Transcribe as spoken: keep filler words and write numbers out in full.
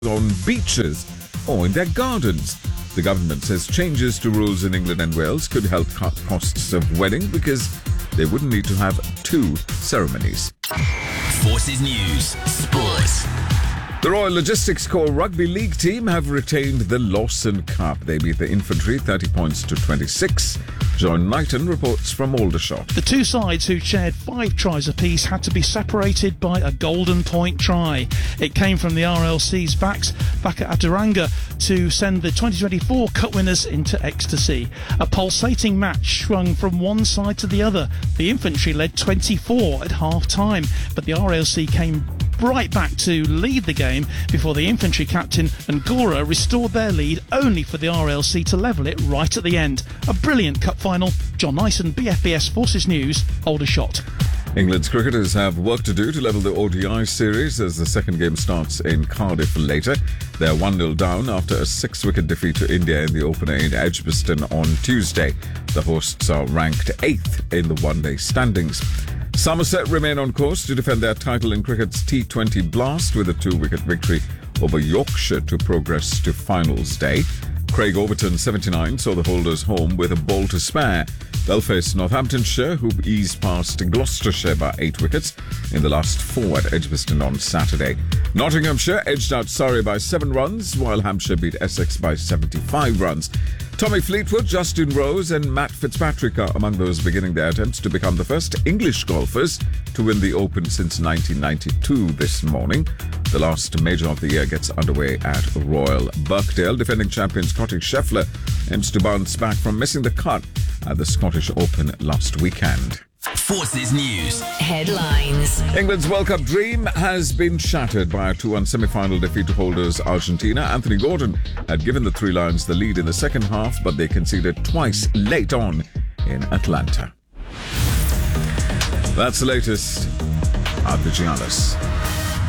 on beaches or in their gardens. The government says changes to rules in England and Wales could help cut costs of wedding because they wouldn't need to have two ceremonies. Forces News Sports. The Royal Logistics Corps Rugby League team have retained the Lawson Cup. They beat the Infantry thirty points to twenty-six. John Knighton reports from Aldershot. The two sides, who shared five tries apiece, had to be separated by a golden point try. It came from the R L C's backs back at Adiranga to send the twenty twenty-four Cup winners into ecstasy. A pulsating match swung from one side to the other. The Infantry led twenty-four at half-time, but the R L C came right back to lead the game before the Infantry captain and Gora restored their lead, only for the R L C to level it right at the end. A brilliant cup final. John Nyson, B F B S Forces News, Aldershot. England's cricketers have work to do to level the O D I series as the second game starts in Cardiff later. They're one nil down after a six-wicket defeat to India in the opener in Edgbaston on Tuesday. The hosts are ranked eighth in the one-day standings. Somerset remain on course to defend their title in cricket's T twenty Blast with a two-wicket victory over Yorkshire to progress to finals day. Craig Overton, seventy-nine, saw the holders home with a ball to spare. They'll face Northamptonshire, who eased past Gloucestershire by eight wickets in the last four at Edgbaston on Saturday. Nottinghamshire edged out Surrey by seven runs, while Hampshire beat Essex by seventy-five runs. Tommy Fleetwood, Justin Rose and Matt Fitzpatrick are among those beginning their attempts to become the first English golfers to win the Open since nineteen ninety-two this morning. The last major of the year gets underway at Royal Birkdale. Defending champion Scotty Scheffler aims to bounce back from missing the cut at the Scottish Open last weekend. Forces News Headlines. England's World Cup dream has been shattered by a two one semi-final defeat to holders Argentina. Anthony Gordon had given the Three Lions the lead in the second half, but they conceded twice late on in Atlanta. That's the latest. I'm Vigianis.